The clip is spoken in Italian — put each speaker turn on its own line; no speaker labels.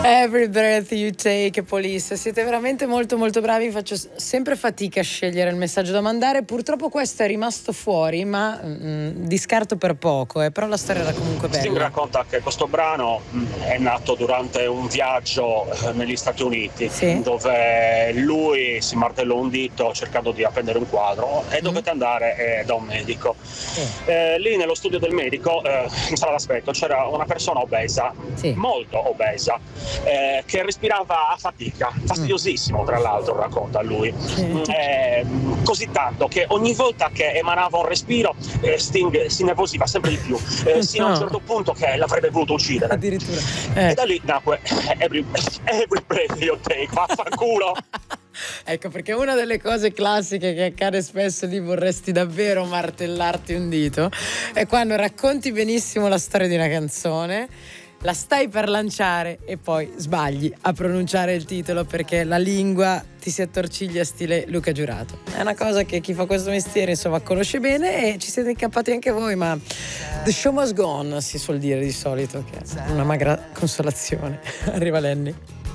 Every breath you take, Police. Siete veramente molto molto bravi. Faccio sempre fatica a scegliere il messaggio da mandare. Purtroppo questo è rimasto fuori, ma di scarto per poco, però la storia era comunque bella.
Sting racconta che questo brano è nato durante un viaggio negli Stati Uniti,
sì,
dove lui si martellò un dito cercando di appendere un quadro e dovette andare da un medico. Lì nello studio del medico, in sala d'aspetto, c'era una persona obesa, molto obesa, che respirava a fatica, fastidiosissimo tra l'altro, racconta lui, così tanto che ogni volta che emanava un respiro Sting si nervosiva sempre di più, sino a un certo punto che l'avrebbe voluto uccidere
addirittura.
E da lì nacque Every breath you take, vaffanculo.
Ecco, perché una delle cose classiche che accade spesso lì, vorresti davvero martellarti un dito, è quando racconti benissimo la storia di una canzone, la stai per lanciare e poi sbagli a pronunciare il titolo perché la lingua ti si attorciglia stile Luca Giurato. È una cosa che chi fa questo mestiere insomma conosce bene e ci siete incappati anche voi, ma the show must go on si suol dire di solito, che è una magra consolazione. Arriva Lenny.